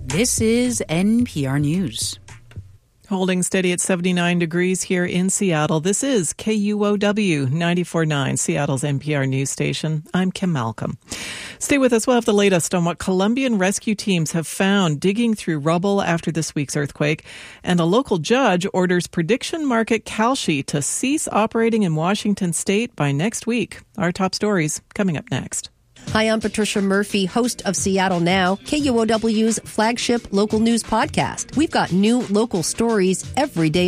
This is NPR News. Holding steady at 79 degrees here in Seattle. This is KUOW 94.9, Seattle's NPR news station. I'm Kim Malcolm. Stay with us. We'll have the latest on what Colombian rescue teams have found digging through rubble after this week's earthquake. And a local judge orders prediction market Kalshi to cease operating in Washington state by next week. Our top stories coming up next. Hi, I'm Patricia Murphy, host of Seattle Now, KUOW's flagship local news podcast. We've got new local stories every day